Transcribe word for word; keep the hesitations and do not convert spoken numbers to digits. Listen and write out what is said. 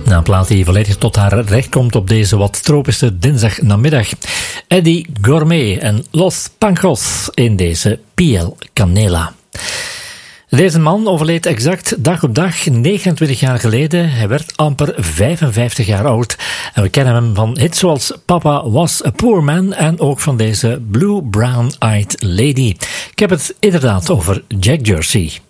Na een plaat die volledig tot haar recht komt op deze wat tropische dinsdagnamiddag. Eddie Gourmet en Los Pancos in deze Piel Canela. Deze man overleed exact dag op dag, negenentwintig jaar geleden. Hij werd amper vijfenvijftig jaar oud. En we kennen hem van hits zoals Papa Was a Poor Man en ook van deze Blue Brown Eyed Lady. Ik heb het inderdaad over Jack Jersey.